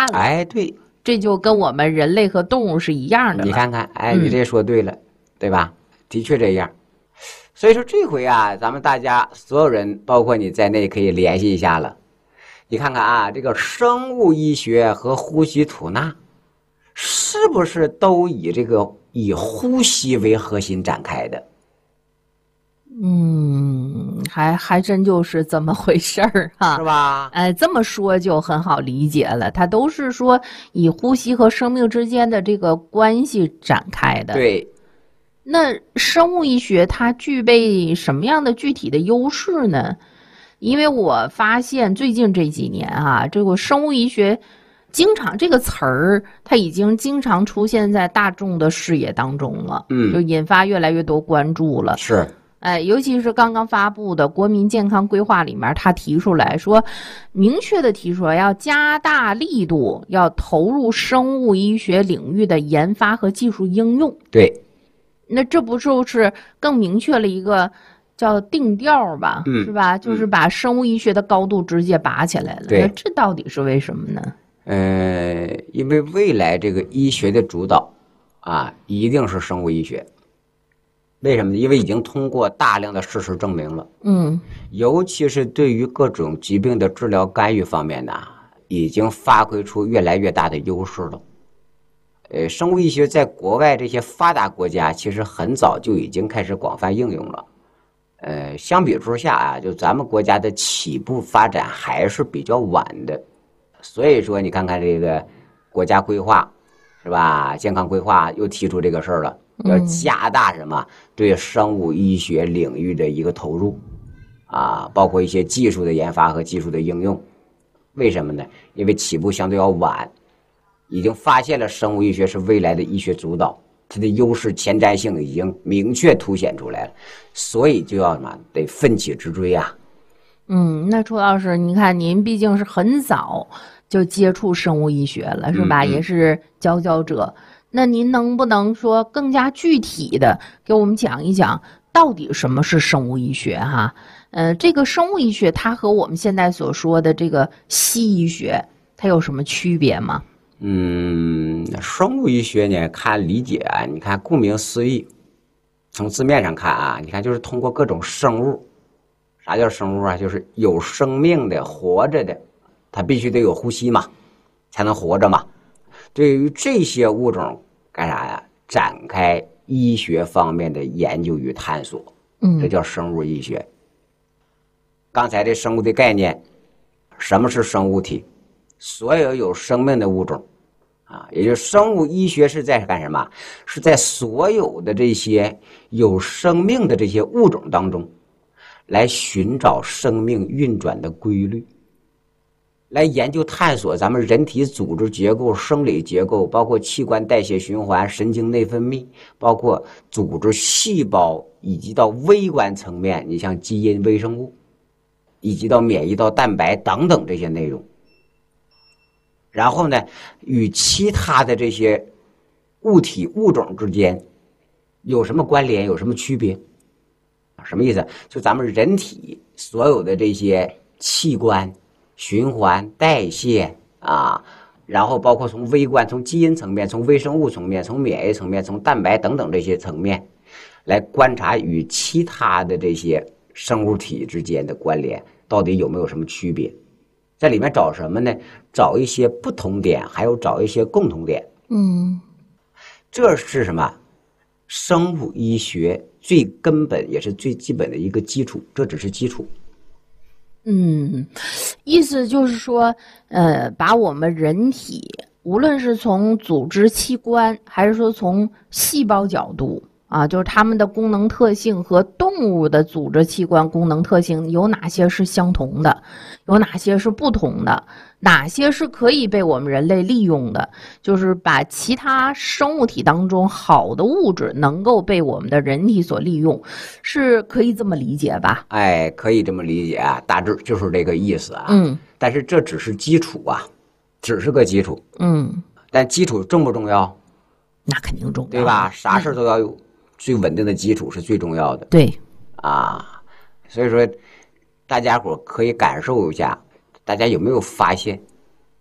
看了。 哎，对， 这就跟我们人类和动物是一样的了。 你看看，哎，你这说对了，对吧？的确这样。所以说这回啊，咱们大家所有人，包括你在内，可以联系一下了。你看看啊，这个生物医学和呼吸吐纳，是不是都以呼吸为核心展开的？ 还真就是这么回事儿哈， 是吧？ 这么说就很好理解了，它都是说以呼吸和生命之间的这个关系展开的。 对。 那生物医学它具备什么样的具体的优势呢？因为我发现最近这几年啊，这个生物医学经常这个词儿，它已经经常出现在大众的视野当中了，就引发越来越多关注了。 是， 尤其是刚刚发布的国民健康规划里面，他提出来说，明确的提出来要加大力度，要投入生物医学领域的研发和技术应用。 对， 那这不就是更明确了一个叫定调吧，是吧？就是把生物医学的高度直接拔起来了。 对， 那这到底是为什么呢？ 因为未来这个医学的主导啊，一定是生物医学。为什么呢？因为已经通过大量的事实证明了，尤其是对于各种疾病的治疗干预方面呢，已经发挥出越来越大的优势了。生物医学在国外这些发达国家，其实很早就已经开始广泛应用了。相比之下啊，就咱们国家的起步发展还是比较晚的。所以说，你看看这个国家规划，是吧？健康规划又提出这个事儿了。要加大什么对生物医学领域的一个投入啊，包括一些技术的研发和技术的应用。为什么呢？因为起步相对要晚，已经发现了生物医学是未来的医学主导，它的优势前瞻性已经明确凸显出来了，所以就要什么得奋起直追啊。 那楚老师，你看您毕竟是很早就接触生物医学了，是吧？也是佼佼者。那您能不能说更加具体的给我们讲一讲，到底什么是生物医学哈？这个生物医学它和我们现在所说的这个西医学，它有什么区别吗？ 生物医学呢，看理解啊，你看顾名思义，从字面上看啊，你看就是通过各种生物，啥叫生物啊？就是有生命的、活着的，它必须得有呼吸嘛，才能活着嘛。对于这些物种干啥呀？展开医学方面的研究与探索，这叫生物医学。刚才这生物的概念，什么是生物体？所有有生命的物种啊，也就是生物医学是在干什么？是在所有的这些有生命的这些物种当中，来寻找生命运转的规律。来研究探索咱们人体组织结构、生理结构，包括器官代谢循环、神经内分泌，包括组织细胞，以及到微观层面，你像基因、微生物，以及到免疫、到蛋白等等这些内容。然后呢，与其他的这些物体物种之间有什么关联，有什么区别？什么意思？就咱们人体所有的这些器官。循环代谢啊，然后包括从微观、从基因层面、从微生物层面、从免疫层面、从蛋白等等这些层面来观察与其他的这些生物体之间的关联到底有没有什么区别，在里面找什么呢？找一些不同点，还有找一些共同点。这是什么？生物医学最根本也是最基本的一个基础，这只是基础。 意思就是说，把我们人体，无论是从组织器官，还是说从细胞角度啊，就是它们的功能特性和动物的组织器官功能特性有哪些是相同的，有哪些是不同的，哪些是可以被我们人类利用的，就是把其他生物体当中好的物质能够被我们的人体所利用，是可以这么理解吧？ 哎，可以这么理解啊，大致就是这个意思啊。但是这只是基础啊，只是个基础。但基础重不重要？ 那肯定重要， 对吧？啥事都要有最稳定的基础是最重要的。 对啊，所以说大家伙可以感受一下，大家有没有发现，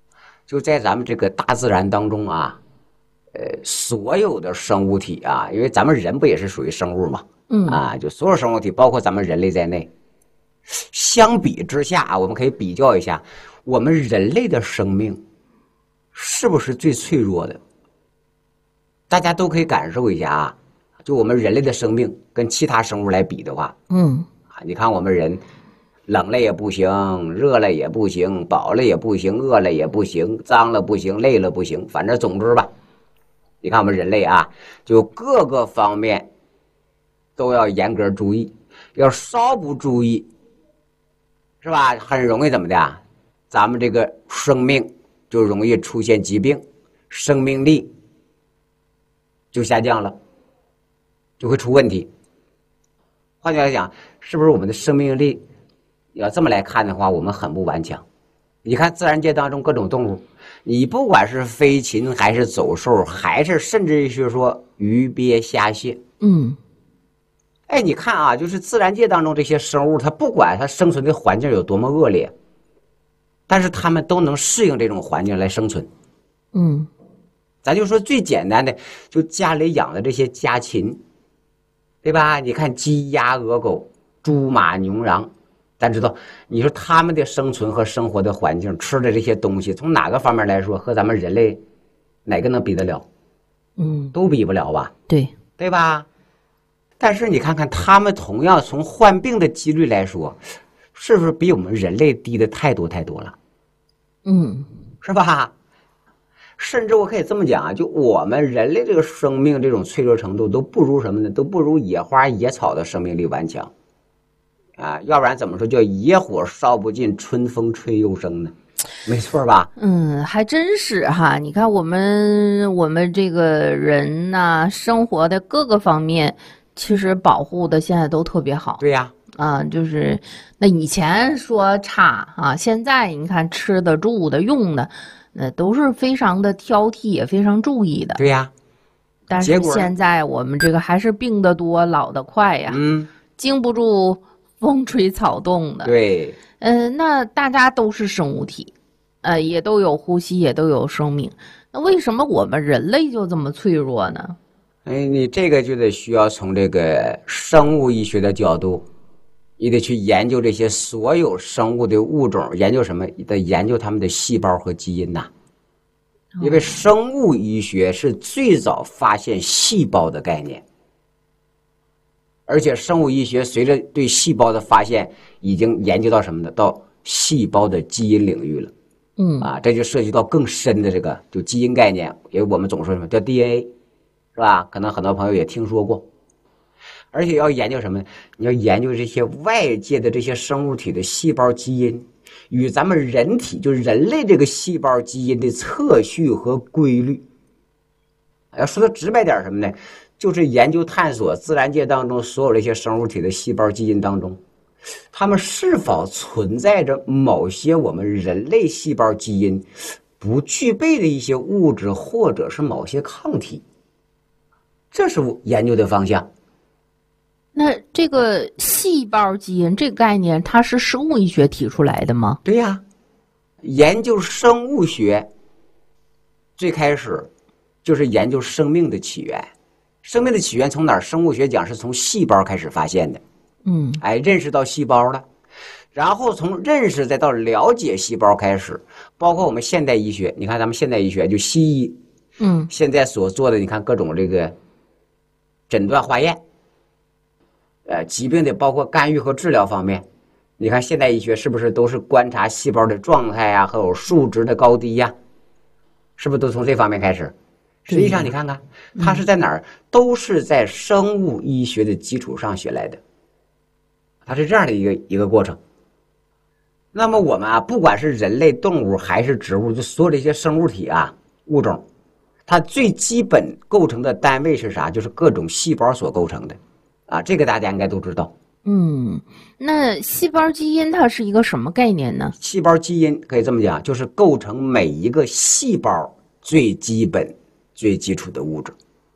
就在咱们这个大自然当中啊，所有的生物体啊，因为咱们人不也是属于生物嘛，就所有生物体，包括咱们人类在内，相比之下啊，我们可以比较一下，我们人类的生命是不是最脆弱的？大家都可以感受一下啊，就我们人类的生命跟其他生物来比的话，你看我们人冷了也不行，热了也不行，饱了也不行，饿了也不行，脏了不行，累了不行，反正总之吧，你看我们人类啊，就各个方面都要严格注意，要稍不注意，是吧？很容易怎么的？咱们这个生命就容易出现疾病，生命力就下降了，就会出问题。换句话来讲，是不是我们的生命力要这么来看的话，我们很不顽强？你看自然界当中各种动物，你不管是飞禽还是走兽，还是甚至是说鱼鳖虾蟹，你看啊，就是自然界当中这些生物，它不管它生存的环境有多么恶劣，但是它们都能适应这种环境来生存。咱就说最简单的，就家里养的这些家禽，对吧？你看鸡鸭鹅狗猪马牛羊，咱知道你说他们的生存和生活的环境，吃的这些东西，从哪个方面来说和咱们人类哪个能比得了？都比不了吧？ 对吧？但是你看看他们同样从患病的几率来说，是不是比我们人类低的太多太多了？是吧？甚至我可以这么讲啊，就我们人类这个生命这种脆弱程度都不如什么呢？都不如野花野草的生命力顽强啊！要不然怎么说叫野火烧不尽，春风吹又生呢？没错吧？ 还真是哈。你看我们这个人呐，生活的各个方面，其实保护的现在都特别好。 对呀。 就是那以前说差啊，现在你看吃的、住的、用的，都是非常的挑剔，也非常注意的。 对呀。 但是现在我们这个还是病得多，老得快呀。经不住风吹草动的。 对。 那大家都是生物体，也都有呼吸，也都有生命。那为什么我们人类就这么脆弱呢？ 你这个就得需要从这个生物医学的角度，你得去研究这些所有生物的物种，研究什么？得研究他们的细胞和基因呐。因为生物医学是最早发现细胞的概念，而且生物医学随着对细胞的发现，已经研究到什么呢？到细胞的基因领域了。这就涉及到更深的这个就基因概念，因为我们总说什么叫 DNA， 是吧？可能很多朋友也听说过。而且要研究什么？你要研究这些外界的这些生物体的细胞基因与咱们人体就是人类这个细胞基因的测序和规律。要说的直白点什么呢？就是研究探索自然界当中所有这些生物体的细胞基因当中，它们是否存在着某些我们人类细胞基因不具备的一些物质，或者是某些抗体。这是研究的方向。 那这个细胞基因这个概念，它是生物医学提出来的吗？ 对呀，研究生物学最开始就是研究生命的起源。生命的起源从哪儿？生物学讲是从细胞开始发现的。认识到细胞了，然后从认识再到了解细胞开始，包括我们现代医学，你看咱们现代医学就西医，现在所做的，你看各种这个诊断化验。疾病的包括干预和治疗方面，你看现代医学是不是都是观察细胞的状态啊，和有数值的高低呀，是不是都从这方面开始？实际上你看看它是在哪儿，都是在生物医学的基础上学来的，它是这样的一个过程。那么我们啊，不管是人类动物还是植物，就所有这些生物体啊物种，它最基本构成的单位是啥？就是各种细胞所构成的。这个大家应该都知道。 那细胞基因它是一个什么概念呢？ 细胞基因可以这么讲，就是构成每一个细胞最基本、最基础的物质。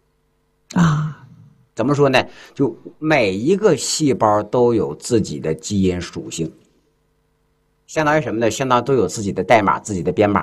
怎么说呢？就每一个细胞都有自己的基因属性，相当于什么呢？相当于都有自己的代码、自己的编码。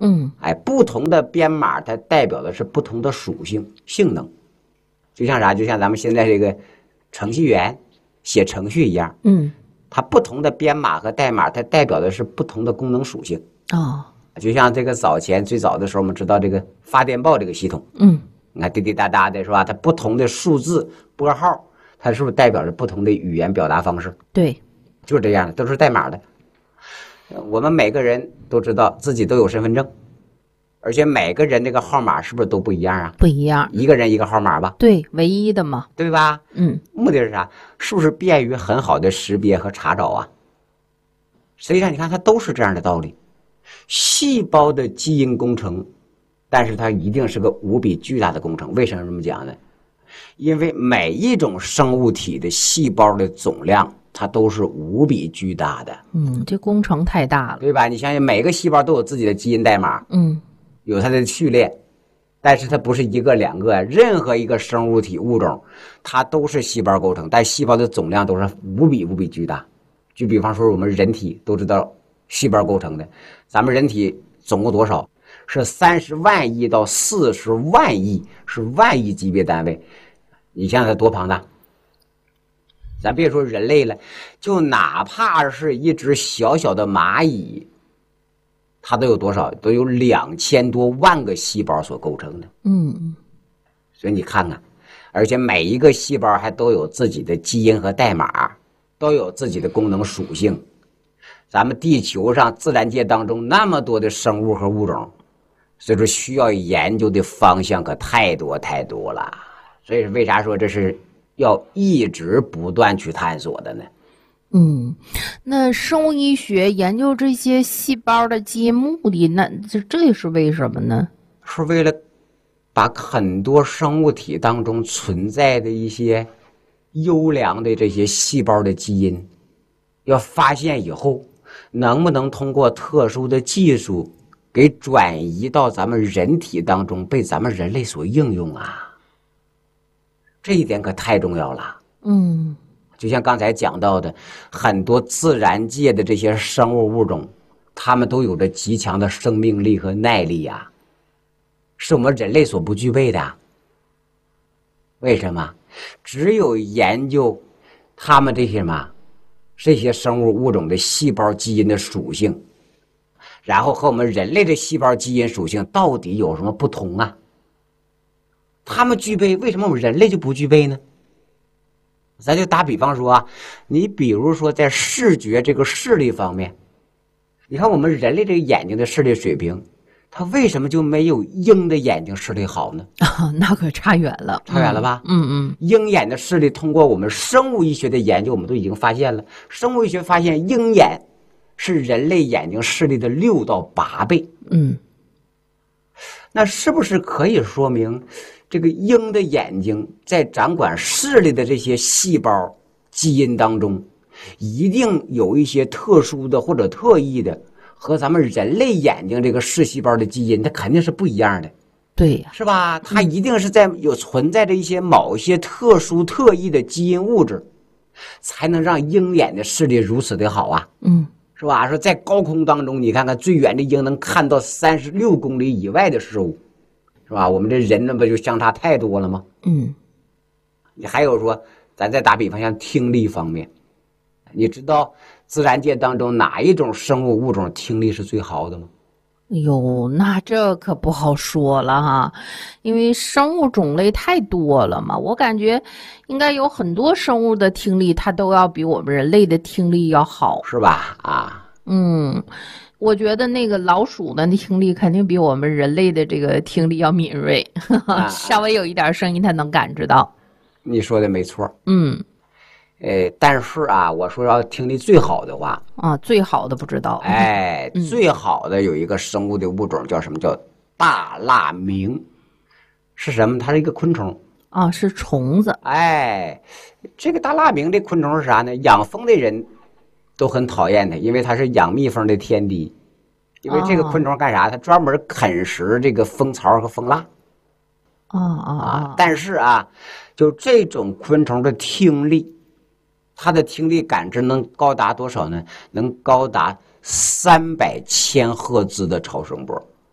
不同的编码它代表的是不同的属性性能，就像啥？就像咱们现在这个程序员写程序一样，它不同的编码和代码，它代表的是不同的功能属性。就像这个最早的时候，我们知道这个发电报这个系统，你看滴滴答答的是吧？它不同的数字拨号，它是不是代表着不同的语言表达方式？ 对， 就是这样的，都是代码的。我们每个人都知道自己都有身份证，而且每个人这个号码是不是都不一样啊？ 不一样， 一个人一个号码吧？ 对，唯一的嘛， 对吧？目的是啥？是不是便于很好的识别和查找啊？实际上，你看它都是这样的道理。细胞的基因工程，但是它一定是个无比巨大的工程。为什么这么讲呢？因为每一种生物体的细胞的总量，它都是无比巨大的。 这工程太大了， 对吧？你想想，每个细胞都有自己的基因代码，有它的序列，但是它不是一个两个，任何一个生物体物种，它都是细胞构成，但细胞的总量都是无比无比巨大。就比方说我们人体都知道细胞构成的，咱们人体总共多少？是30万亿到40万亿，是万亿级别单位。你想想它多庞大！咱别说人类了，就哪怕是一只小小的蚂蚁，它都有多少？都有2000多万个细胞所构成的。所以你看看，而且每一个细胞还都有自己的基因和代码，都有自己的功能属性。咱们地球上自然界当中那么多的生物和物种，所以说需要研究的方向可太多太多了。所以为啥说这是要一直不断去探索的呢？ 那生物医学研究这些细胞的基因目的，那这是为什么呢？ 是为了把很多生物体当中存在的一些优良的这些细胞的基因，要发现以后，能不能通过特殊的技术给转移到咱们人体当中，被咱们人类所应用啊？这一点可太重要了。就像刚才讲到的，很多自然界的这些生物物种，它们都有着极强的生命力和耐力啊，是我们人类所不具备的。为什么？只有研究它们这些生物物种的细胞基因的属性，然后和我们人类的细胞基因属性到底有什么不同啊？他们具备，为什么我们人类就不具备呢？咱就打比方说啊，你比如说在视觉这个视力方面，你看我们人类这个眼睛的视力水平，它为什么就没有鹰的眼睛视力好呢？ 那可差远了， 差远了吧？鹰眼的视力，通过我们生物医学的研究，我们都已经发现了，生物医学发现鹰眼是人类眼睛视力的6到8倍。那是不是可以说明这个鹰的眼睛在掌管视力的这些细胞基因当中，一定有一些特殊的或者特异的，和咱们人类眼睛这个视细胞的基因，它肯定是不一样的。 对呀， 是吧？它一定是存在着一些某些特殊特异的基因物质，才能让鹰眼的视力如此的好啊。是吧？说在高空当中，你看看最远的鹰能看到36公里以外的事物，是吧？我们这人那不就相差太多了吗？你还有说，咱再打比方，像听力方面，你知道自然界当中哪一种生物物种听力是最好的吗？ 那这可不好说了哈，因为生物种类太多了嘛，我感觉应该有很多生物的听力，它都要比我们人类的听力要好， 是吧？ 我觉得那个老鼠的听力肯定比我们人类的这个听力要敏锐，稍微有一点声音它能感知到。 你说的没错。但是啊，我说要听力最好的话最好的不知道。 最好的有一个生物的物种叫什么？叫大蜡明，是什么？它是一个昆虫是虫子。 这个大蜡明这昆虫是啥呢？养蜂的人都很讨厌它，因为它是养蜜蜂的天敌。因为这个昆虫干啥？它专门啃食这个蜂巢和蜂蜡。但是啊，就这种昆虫的听力，它的听力感知能高达多少呢？能高达300千赫兹的超声波。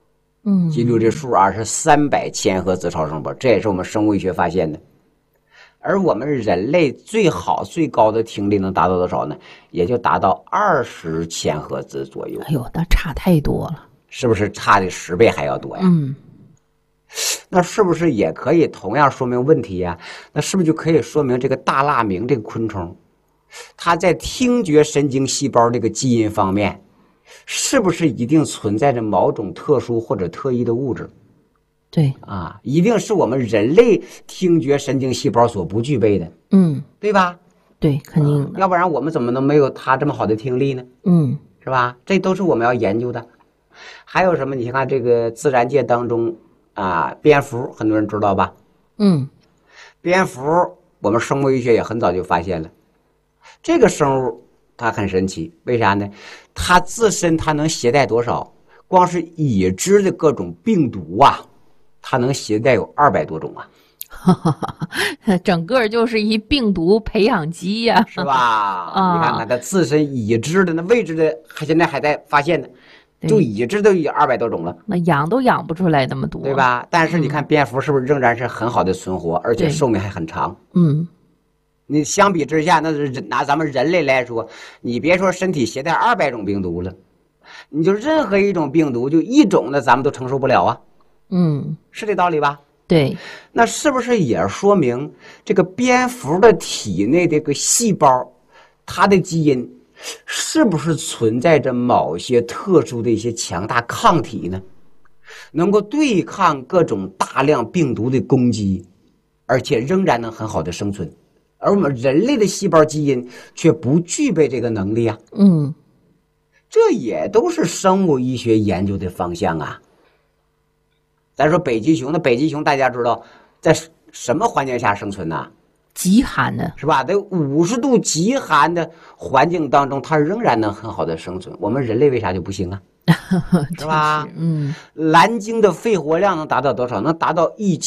记住这数啊，是300千赫兹超声波，这也是我们生物医学发现的。而我们人类最好最高的听力能达到多少呢？也就达到20千赫兹左右。 哎呦，那差太多了， 是不是差的10倍还要多呀？那是不是也可以同样说明问题呀？那是不是就可以说明这个大腊明这个昆虫，它在听觉神经细胞这个基因方面，是不是一定存在着某种特殊或者特异的物质？ 对啊，一定是我们人类听觉神经细胞所不具备的，对吧？ 对，肯定的， 要不然我们怎么能没有它这么好的听力呢？是吧？这都是我们要研究的。还有什么？你看这个自然界当中啊，蝙蝠很多人知道吧？蝙蝠我们生物医学也很早就发现了，这个生物它很神奇，为啥呢？它自身它能携带多少？光是已知的各种病毒啊，它能携带有200多种啊。 整个就是一病毒培养基呀， 是吧？你看看它自身已知的那未知的，现在还在发现呢，就已知都有200多种了。 那养都养不出来那么多， 对吧？但是你看蝙蝠是不是仍然是很好的存活，而且寿命还很长？你相比之下，那是拿咱们人类来说，你别说身体携带200种病毒了，你就任何一种病毒，就一种的咱们都承受不了啊。是这道理吧？ 对， 那是不是也说明这个蝙蝠的体内这个细胞，它的基因是不是存在着某些特殊的一些强大抗体呢？能够对抗各种大量病毒的攻击，而且仍然能很好的生存，而我们人类的细胞基因却不具备这个能力啊。这也都是生物医学研究的方向啊。咱说北极熊，那北极熊大家知道在什么环境下生存呢？ 极寒的， 是吧？在50度极寒的环境当中，它仍然能很好的生存。我们人类为啥就不行啊？是吧？蓝鲸的肺活量能达到多少？能达到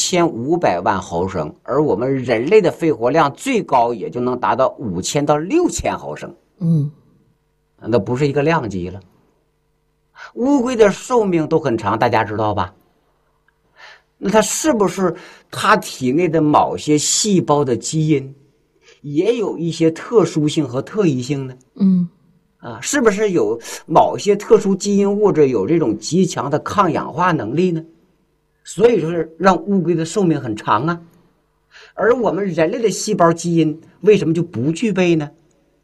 1500万毫升，而我们人类的肺活量最高也就能达到5000到6000毫升。那不是一个量级了。乌龟的寿命都很长，大家知道吧？那它是不是它体内的某些细胞的基因也有一些特殊性和特异性呢？是不是有某些特殊基因物质有这种极强的抗氧化能力呢？所以说让乌龟的寿命很长啊。而我们人类的细胞基因为什么就不具备呢？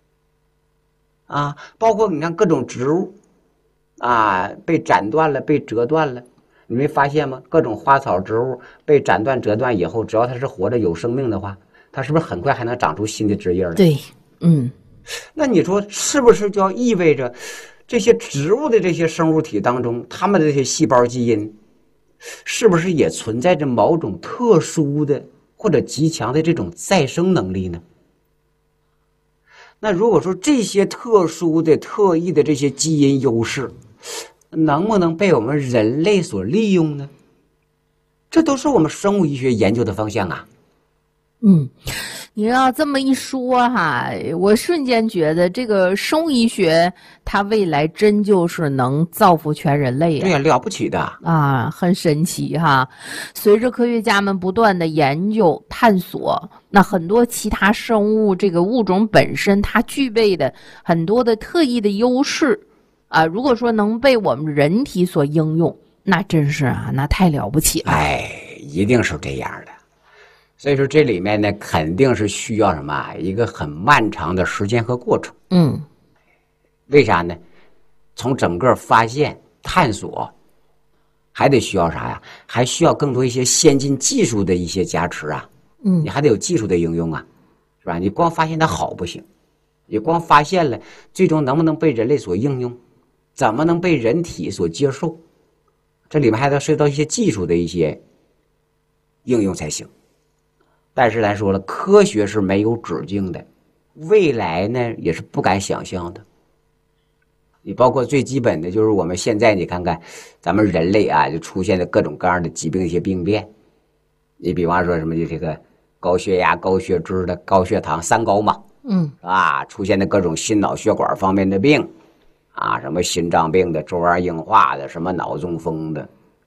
包括你看各种植物被斩断了，被折断了。你没发现吗？各种花草植物被斩断折断以后，只要它是活着有生命的话，它是不是很快还能长出新的枝叶来？ 对， 那你说是不是就要意味着这些植物的这些生物体当中，它们的这些细胞基因是不是也存在着某种特殊的或者极强的这种再生能力呢？那如果说这些特殊的特异的这些基因优势能不能被我们人类所利用呢？这都是我们生物医学研究的方向啊。 你要这么一说哈，我瞬间觉得这个生物医学它未来真就是能造福全人类对呀，了不起的很神奇哈。随着科学家们不断的研究探索，那很多其他生物这个物种本身它具备的很多的特异的优势如果说能被我们人体所应用，那真是那太了不起了。 一定是这样的。所以说这里面呢，肯定是需要什么一个很漫长的时间和过程。为啥呢？从整个发现探索，还得需要啥呀？还需要更多一些先进技术的一些加持啊。你还得有技术的应用啊，是吧？你光发现它好不行，你光发现了，最终能不能被人类所应用？怎么能被人体所接受？这里面还得涉及到一些技术的一些应用才行。但是咱说了，科学是没有止境的，未来呢也是不敢想象的。你包括最基本的就是我们现在你看看咱们人类就出现的各种各样的疾病一些病变。你比方说什么就这个高血压、高血脂的、高血糖3高嘛，出现的各种心脑血管方面的病什么心脏病的、粥样硬化的、什么脑中风的，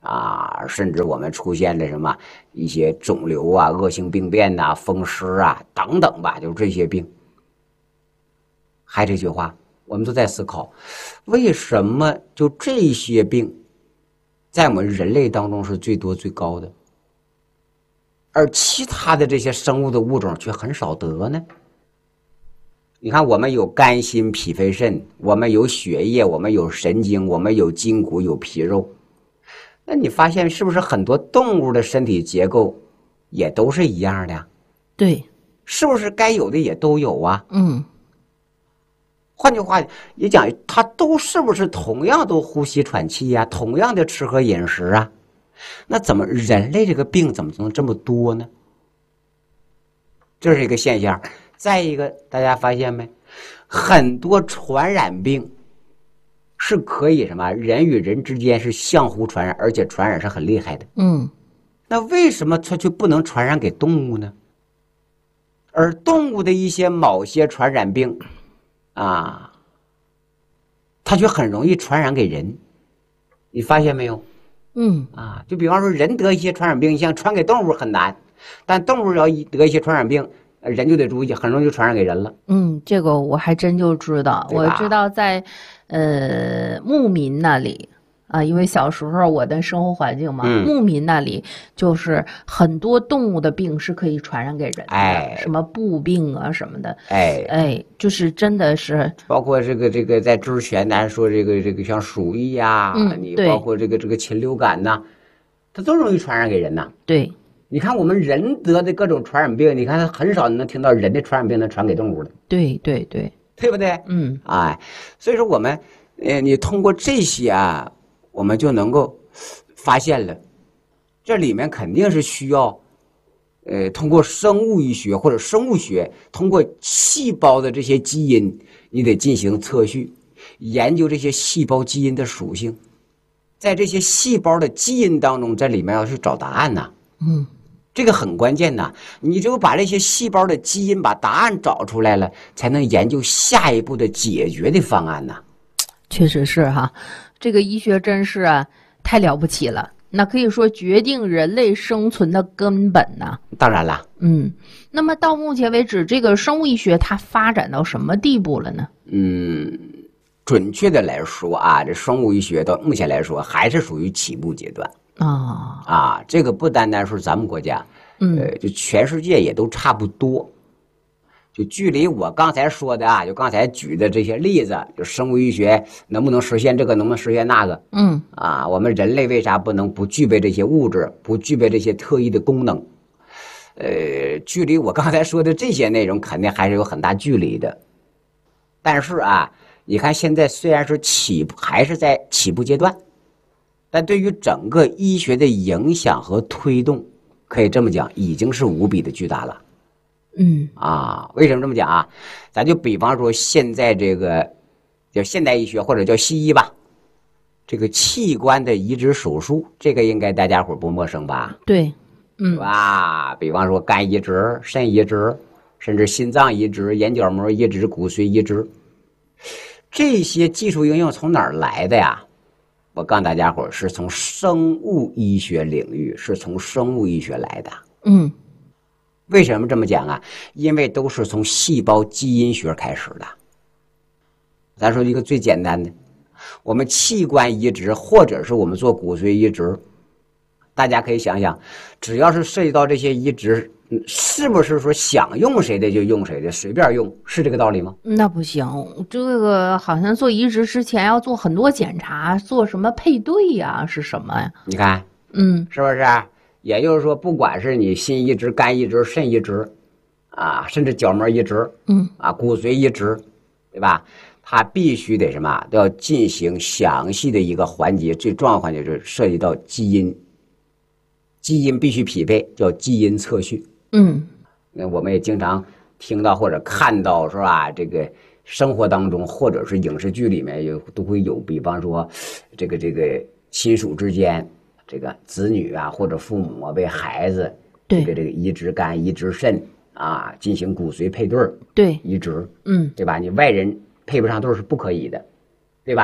啊，甚至我们出现了什么一些肿瘤啊、恶性病变呐、风湿啊等等吧，就是这些病。还这句话，我们都在思考，为什么就这些病，在我们人类当中是最多最高的，而其他的这些生物的物种却很少得呢？你看，我们有肝、心、脾、肺、肾，我们有血液，我们有神经，我们有筋骨，有皮肉。那你发现是不是很多动物的身体结构也都是一样的呀？ 对， 是不是该有的也都有啊？ 嗯， 换句话也讲，它都是不是同样都呼吸喘气呀？同样的吃喝饮食啊？那怎么人类这个病怎么能这么多呢？这是一个现象。再一个，大家发现没？很多传染病是可以什么人与人之间是相互传染，而且传染是很厉害的。 嗯， 那为什么它却不能传染给动物呢？而动物的一些某些传染病啊，它却很容易传染给人。你发现没有？ 嗯， 啊，就比方说人得一些传染病，像传给动物很难，但动物要得一些传染病，人就得注意，很容易就传染给人了。 这个我还真就知道， 对吧我知道在牧民那里啊，因为小时候我的生活环境嘛，牧民那里就是很多动物的病是可以传染给人的， 哎什么布病啊什么的， 哎， 就是真的是， 包括这个在之前咱说这个像鼠疫呀，你对包括这个禽流感呐，它都容易传染给人呐。 对， 你看我们人得的各种传染病，你看很少能听到人的传染病能传给动物的， 对对对， 对不对？哎，所以说我们你通过这些啊，我们就能够发现了，这里面肯定是需要通过生物医学或者生物学，通过细胞的这些基因，你得进行测序，研究这些细胞基因的属性，在这些细胞的基因当中，在里面要去找答案呐。这个很关键呐，你只有把这些细胞的基因把答案找出来了，才能研究下一步的解决的方案呐。 确实是哈，这个医学真是啊太了不起了，那可以说决定人类生存的根本呐。 当然了， 那么到目前为止，这个生物医学它发展到什么地步了呢？ 准确的来说啊，这生物医学到目前来说还是属于起步阶段。这个不单单是咱们国家，就全世界也都差不多。就距离我刚才说的啊，就刚才举的这些例子，就生物医学能不能实现这个，能不能实现那个？我们人类为啥不具备这些物质，不具备这些特异的功能？距离我刚才说的这些内容，肯定还是有很大距离的。但是啊，你看现在虽然是还是在起步阶段，但对于整个医学的影响和推动，可以这么讲，已经是无比的巨大了。为什么这么讲啊？咱就比方说现在这个叫现代医学或者叫西医吧，这个器官的移植手术，这个应该大家伙不陌生吧？ 对， 比方说肝移植、肾移植，甚至心脏移植、眼角膜移植、骨髓移植，这些技术应用从哪儿来的呀？我告诉大家伙，是从生物医学领域，是从生物医学来的。为什么这么讲啊？因为都是从细胞基因学开始的。咱说一个最简单的，我们器官移植或者是我们做骨髓移植，大家可以想想，只要是涉及到这些移植，是不是说想用谁的就用谁的，随便用，是这个道理吗？ 那不行，这个好像做移植之前要做很多检查，做什么配对呀，是什么呀？ 你看，是不是？也就是说，不管是你心移植、肝移植、肾移植，甚至角膜移植，骨髓移植，对吧？它必须得什么？都要进行详细的一个环节，最重要的环节就是涉及到基因，基因必须匹配，叫基因测序。那我们也经常听到或者看到，是吧？这个生活当中或者是影视剧里面都会有，比方说这个亲属之间。这个子女啊，或者父母为孩子这个移植肝、移植肾进行骨髓配对，移植，对吧？你外人配不上对是不可以的，对吧？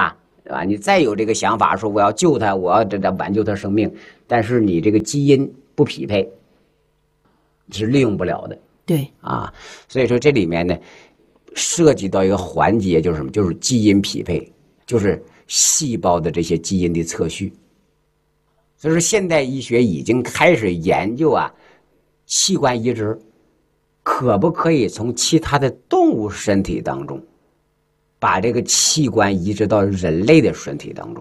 对吧？你再有这个想法说我要救他，我要挽救他生命，但是你这个基因不匹配，是利用不了的。 对啊，所以说这里面呢，涉及到一个环节，就是什么？就是基因匹配，就是细胞的这些基因的测序。所以说，现代医学已经开始研究啊，器官移植可不可以从其他的动物身体当中，把这个器官移植到人类的身体当中。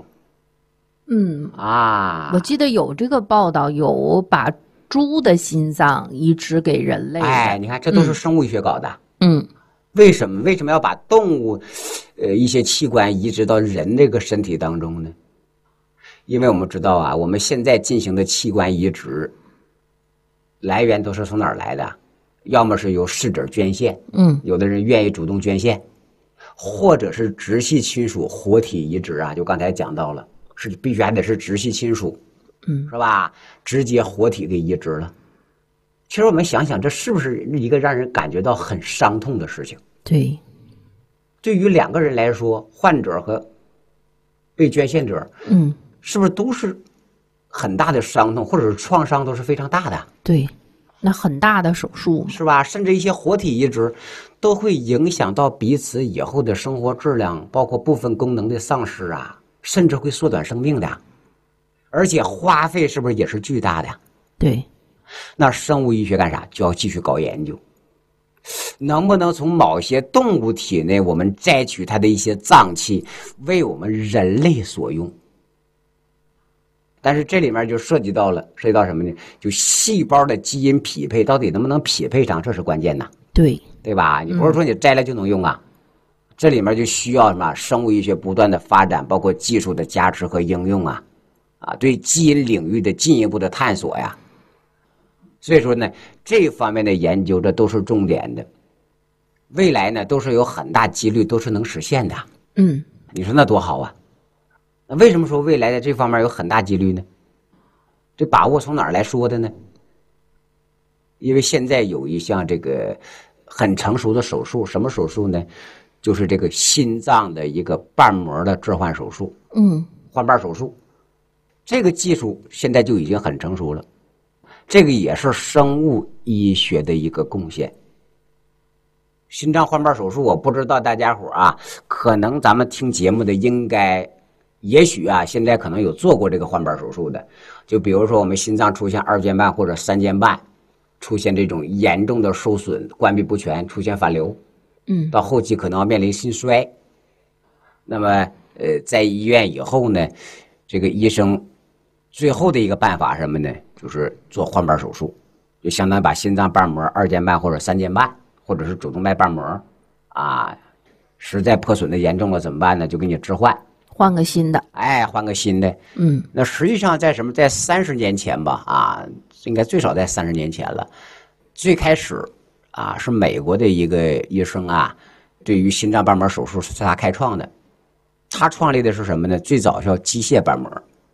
我记得有这个报道，有把猪的心脏移植给人类的。 哎，你看，这都是生物医学搞的。 嗯， 为什么要把动物，一些器官移植到人这个身体当中呢？因为我们知道啊，我们现在进行的器官移植，来源都是从哪儿来的？要么是由逝者捐献，有的人愿意主动捐献，或者是直系亲属活体移植啊，就刚才讲到了，是必须还得是直系亲属，是吧？直接活体的移植了。其实我们想想，这是不是一个让人感觉到很伤痛的事情？ 对， 对于两个人来说，患者和被捐献者，是不是都是很大的伤痛，或者是创伤都是非常大的？ 对，那很大的手术是吧？甚至一些活体移植都会影响到彼此以后的生活质量，包括部分功能的丧失啊，甚至会缩短生命的，而且花费是不是也是巨大的？ 对， 那生物医学干啥？就要继续搞研究，能不能从某些动物体内我们摘取它的一些脏器，为我们人类所用？但是这里面就涉及到什么呢？就细胞的基因匹配到底能不能匹配上，这是关键呐。对吧？你不是说你摘了就能用啊？这里面就需要什么？生物医学不断的发展，包括技术的加持和应用啊，对基因领域的进一步的探索呀。所以说呢，这方面的研究这都是重点的，未来呢都是有很大几率都是能实现的。你说那多好啊！那为什么说未来的这方面有很大几率呢？这把握从哪儿来说的呢？因为现在有一项这个很成熟的手术，什么手术呢？就是这个心脏的一个瓣膜的置换手术，换瓣手术。这个技术现在就已经很成熟了，这个也是生物医学的一个贡献。心脏换瓣手术，我不知道大家伙啊，可能咱们听节目的也许啊，现在可能有做过这个换瓣手术的，就比如说我们心脏出现二尖瓣或者三尖瓣，出现这种严重的受损、关闭不全，出现反流，到后期可能要面临心衰。那么，在医院以后呢，这个医生最后的一个办法是什么呢？就是做换瓣手术，就相当于把心脏瓣膜二尖瓣或者三尖瓣，或者是主动脉瓣膜啊，实在破损的严重了怎么办呢？就给你置换。 换个新的， 换个新的。那实际上在30年前吧，应该最少在30年前了。最开始是美国的一个医生啊，对于心脏瓣膜手术是他开创的。他创立的是什么呢？最早叫机械瓣膜。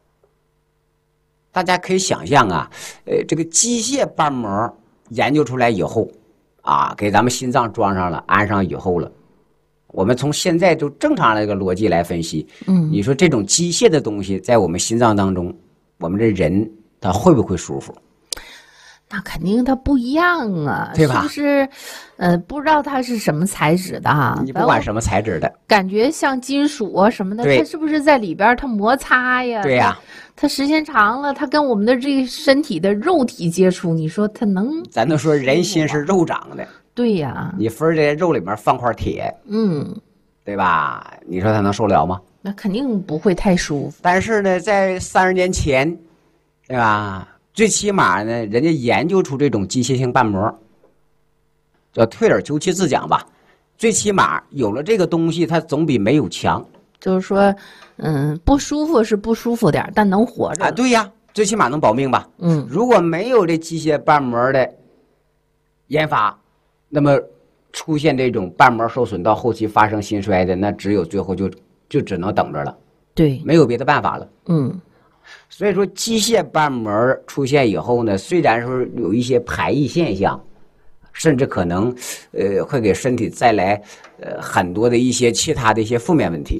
大家可以想象啊，这个机械瓣膜研究出来以后给咱们心脏装上了，安上以后了。我们从现在就正常的一个逻辑来分析，你说这种机械的东西在我们心脏当中，我们这人他会不会舒服？ 那肯定它不一样啊， 对吧？ 是不是？不知道它是什么材质的哈。 你不管什么材质的， 感觉像金属啊什么的，它是不是在里边它摩擦呀？ 对呀， 它时间长了，它跟我们的这个身体的肉体接触，你说它能？ 咱都说人心是肉长的。 对呀， 你分在肉里面放块铁，对吧？你说他能受了吗？ 那肯定不会太舒服。 但是呢，在30年前，对吧？最起码呢，人家研究出这种机械性瓣膜，叫退而求其次讲吧，最起码有了这个东西，它总比没有强。 就是说，不舒服是不舒服点，但能活着对呀，最起码能保命吧。如果没有这机械瓣膜的研发，那么出现这种瓣膜受损到后期发生心衰的，那只有最后就只能等着了。 对， 没有别的办法了。所以说机械瓣膜出现以后呢，虽然说有一些排异现象，甚至可能会给身体带来很多的一些其他的一些负面问题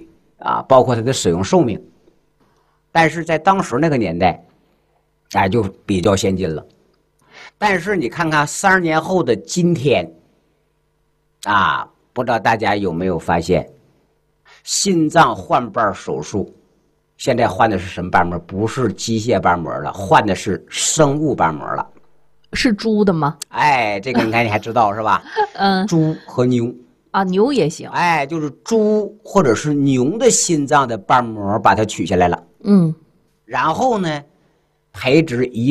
啊，包括它的使用寿命。但是在当时那个年代，哎，就比较先进了。但是你看看30年后的今天，啊，不知道大家有没有发现，心脏换瓣手术，现在换的是什么瓣膜？不是机械瓣膜了，换的是生物瓣膜了。 是猪的吗？ 哎，这个你看你还知道是吧？猪和牛啊，牛也行。 哎，就是猪或者是牛的心脏的瓣膜把它取下来了。 嗯， 然后呢，培植移